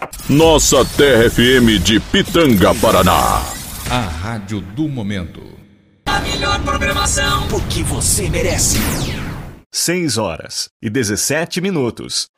Nossa Terra FM de Pitanga, Paraná. A rádio do momento. A melhor programação, porque você merece. 6 horas e 17 minutos.